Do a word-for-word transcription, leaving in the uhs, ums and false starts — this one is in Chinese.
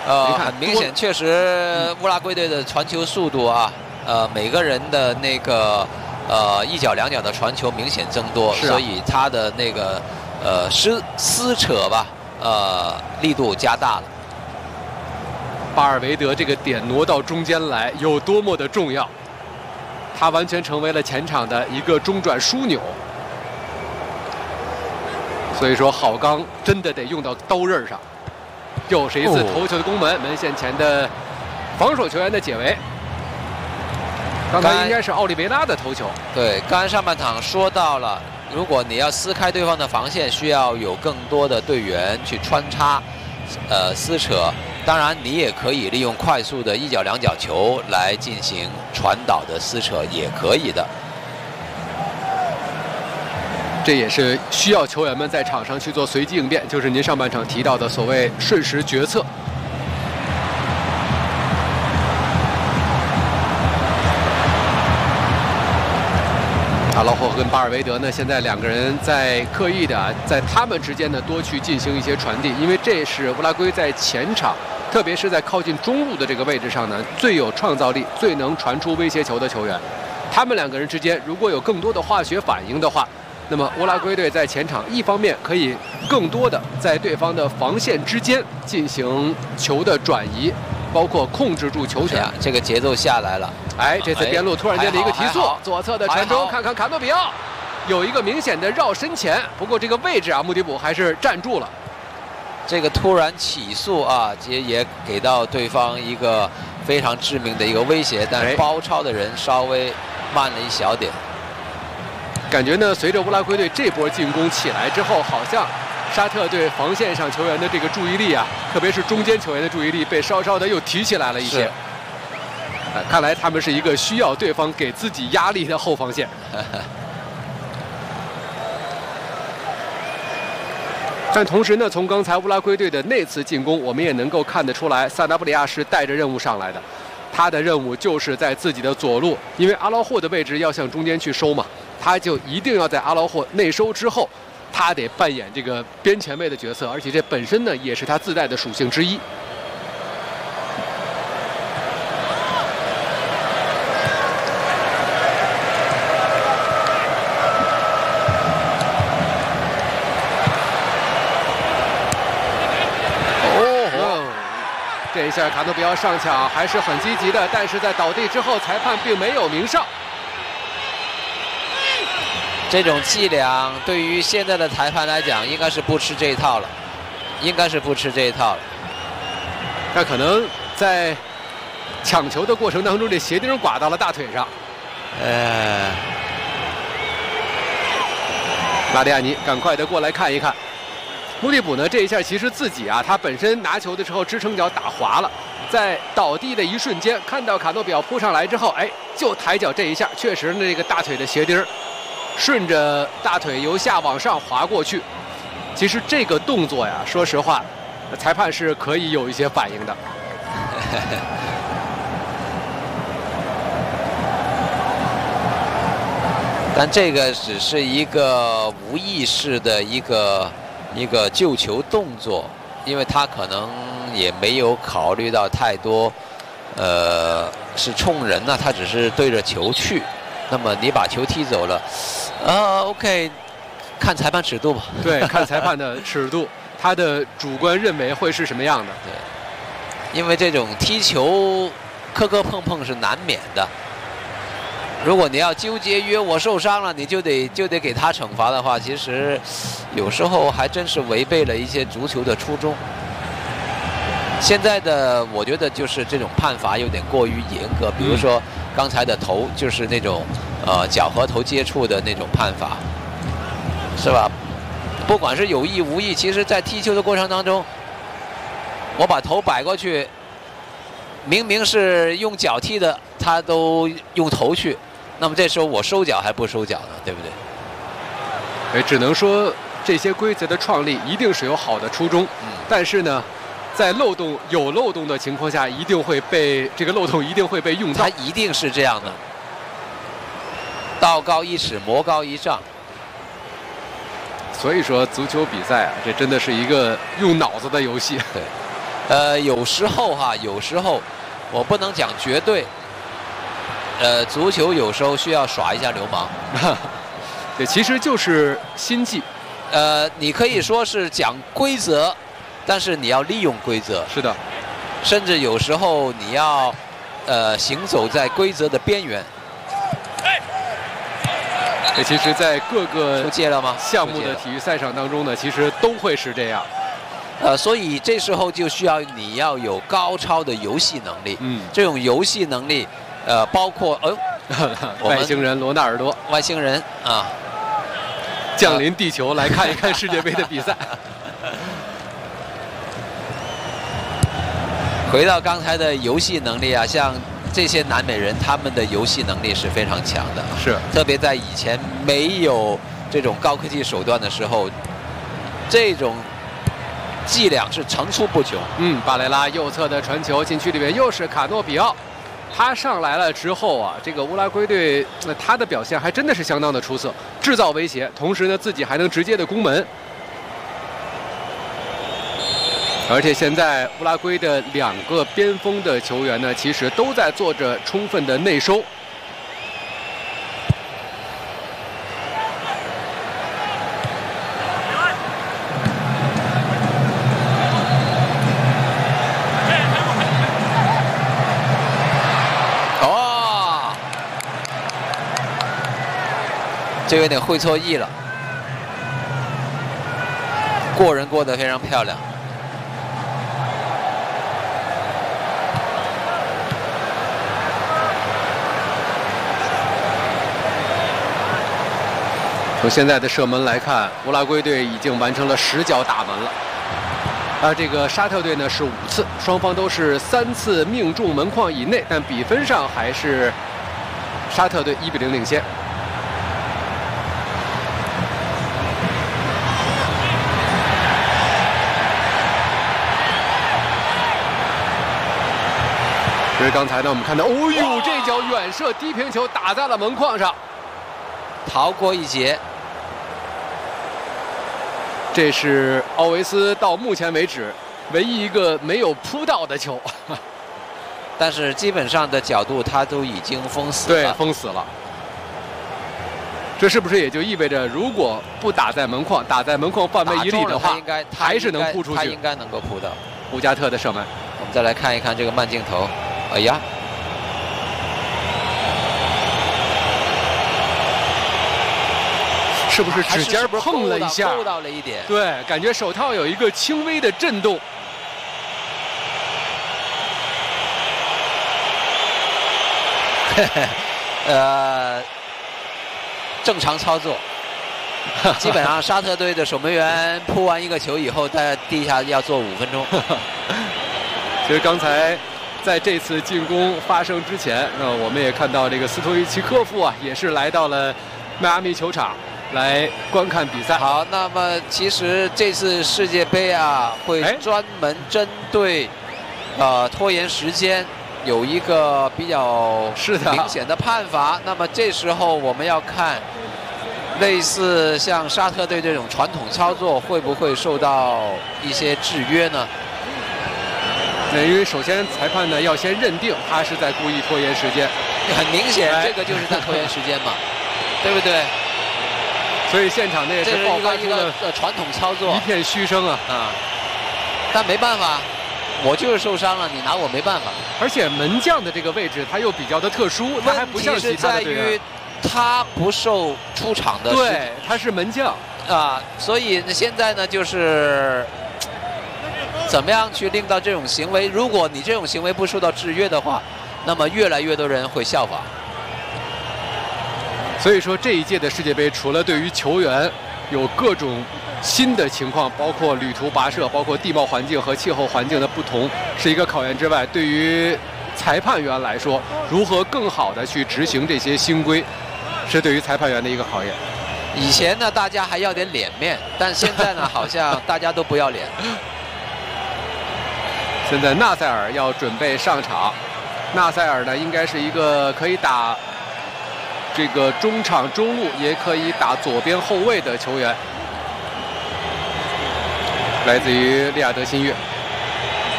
呃，很明显，确实乌拉圭队的传球速度啊，呃，每个人的那个呃一脚两脚的传球明显增多，啊、所以他的那个呃撕撕扯吧，呃力度加大了。 巴尔维德这个点挪到中间来有多么的重要，他完全成为了前场的一个中转枢纽。所以说，郝刚真的得用到刀刃上。 又是一次头球的攻门，哦、门线前的防守球员的解围。刚才应该是奥利维拉的头球。 对，刚才上半场说到了，如果你要撕开对方的防线，需要有更多的队员去穿插，呃，撕扯。当然，你也可以利用快速的一脚两脚球来进行传导的撕扯，也可以的。 这也是需要球员们在场上去做随机应变，就是您上半场提到的所谓瞬时决策。阿劳霍跟巴尔维德呢，现在两个人在刻意的在他们之间呢多去进行一些传递，因为这是乌拉圭在前场，特别是在靠近中路的这个位置上呢，最有创造力、最能传出威胁球的球员。他们两个人之间如果有更多的化学反应的话， 那么乌拉圭队在前场一方面可以更多的在对方的防线之间进行球的转移，包括控制住球权。哎、 这个节奏下来了。 哎，这次边路突然间的一个提速，左侧的传中，看看卡诺比奥有一个明显的绕身前，不过这个位置啊，穆迪卜还是站住了。 这个突然起速啊，也也给到对方一个非常致命的一个威胁，但是包抄的人稍微慢了一小点。 感觉呢，随着乌拉圭队这波进攻起来之后，好像沙特队防线上球员的这个注意力啊，特别是中间球员的注意力被稍稍的又提起来了一些。呃，看来他们是一个需要对方给自己压力的后防线。但同时呢，从刚才乌拉圭队的那次进攻，我们也能够看得出来，萨达布里亚是带着任务上来的。他的任务就是在自己的左路，因为阿劳霍的位置要向中间去收嘛。 他就一定要在阿劳霍内收之后，他得扮演这个边前卫的角色，而且这本身呢也是他自带的属性之一。哦，这一下卡诺比奥上抢还是很积极的，但是在倒地之后，裁判并没有鸣哨。 这种伎俩对于现在的裁判来讲，应该是不吃这一套了，应该是不吃这一套了。 那可能在抢球的过程当中，这鞋钉刮到了大腿上。呃，拉迪亚尼赶快的过来看一看。穆蒂卜呢，这一下其实自己啊，他本身拿球的时候支撑脚打滑了，在倒地的一瞬间，看到卡诺比奥扑上来之后，哎，就抬脚这一下，确实那个大腿的鞋钉 顺着大腿由下往上滑过去，其实这个动作呀，说实话，裁判是可以有一些反应的。 但这个只是一个无意识的一个一个救球动作，因为他可能也没有考虑到太多，呃，是冲人呢，他只是对着球去。 那么你把球踢走了，啊 ，OK， 看裁判尺度吧。 对，看裁判的尺度，他的主观认为会是什么样的？ 对，因为这种踢球磕磕碰碰是难免的。如果你要纠结于我受伤了，你就得就得给他惩罚的话，其实有时候还真是违背了一些足球的初衷。现在的我觉得就是这种判罚有点过于严格，比如说。 刚才的头就是那种，呃，脚和头接触的那种判罚，是吧？不管是有意无意，其实在踢球的过程当中，我把头摆过去，明明是用脚踢的，他都用头去，那么这时候我收脚还不收脚呢，对不对？ 哎，只能说这些规则的创立一定是有好的初衷，嗯、但是呢。 在漏洞有漏洞的情况下，一定会被这个漏洞一定会被用到， 它一定是这样的。道高一尺，魔高一丈。 所以说，足球比赛啊，这真的是一个用脑子的游戏。 对， 呃，有时候哈，有时候我不能讲绝对。呃，足球有时候需要耍一下流氓， 对，其实就是心计。 呃，你可以说是讲规则，但是你要利用规则。 是的， 甚至有时候你要呃行走在规则的边缘。 这其实，在各个出界了吗？ 项目的体育赛场当中呢，其实都会是这样。 呃，所以这时候就需要你要有高超的游戏能力。 嗯， 这种游戏能力。呃，包括哦， 外星人罗纳尔多， 外星人啊， 降临地球来看一看世界杯的比赛。 回到刚才的游戏能力啊，像这些南美人，他们的游戏能力是非常强的， 是特别在以前没有这种高科技手段的时候，这种伎俩是层出不穷。 嗯，巴雷拉右侧的传球禁区里面又是卡诺比奥。他上来了之后啊，这个乌拉圭队，那、呃、他的表现还真的是相当的出色，制造威胁，同时呢自己还能直接的攻门。而且现在乌拉圭的两个边锋的球员呢，其实都在做着充分的内收。 就有点会错意了，过人过得非常漂亮。 从现在的射门来看，乌拉圭队已经完成了十脚打门了，而这个沙特队呢是五次，双方都是三次命中门框以内，但比分上还是沙特队一比零领先。所以刚才呢，我们看到，哦呦，这脚远射低平球打在了门框上， 逃过一劫。 这是奥维斯到目前为止唯一一个没有扑到的球， 但是基本上的角度他都已经封死了。 对，封死了。这是不是也就意味着，如果不打在门框，打在门框范围以里的话， 应该还是能扑出去？ 他应该能够扑到。 乌加特的射门， 我们再来看一看这个慢镜头。哎呀， 是不是指尖碰了一下？ 勾到了一点。 对，感觉手套有一个轻微的震动。 呃，正常操作。基本上沙特队的守门员扑完一个球以后，在地下要坐五分钟。 其实刚才在这次进攻发生之前，那我们也看到这个斯托伊奇科夫啊，也是来到了迈阿密球场来观看比赛。 好，那么其实这次世界杯啊，会专门针对呃拖延时间有一个比较明显的判罚。那么这时候我们要看，类似像沙特队这种传统操作会不会受到一些制约呢？ 那因为首先裁判呢要先认定他是在故意拖延时间， 很明显这个就是在拖延时间嘛，对不对？ 所以现场呢也是爆发出了呃传统操作， 一片嘘声啊啊！但没办法，我就是受伤了，你拿我没办法。 而且门将的这个位置他又比较的特殊，他还不像其他的队员。 他不受出场的， 对，他是门将啊，所以现在呢，就是怎么样去令到这种行为，如果你这种行为不受到制约的话，那么越来越多人会效仿。 所以说这一届的世界杯，除了对于球员有各种新的情况，包括旅途跋涉，包括地貌环境和气候环境的不同是一个考验之外，对于裁判员来说，如何更好的去执行这些新规，是对于裁判员的一个考验。 以前呢，大家还要点脸面，但现在呢，好像大家都不要脸。 现在纳塞尔要准备上场，纳塞尔呢，应该是一个可以打这个中场中路，也可以打左边后卫的球员，来自于利雅得新月。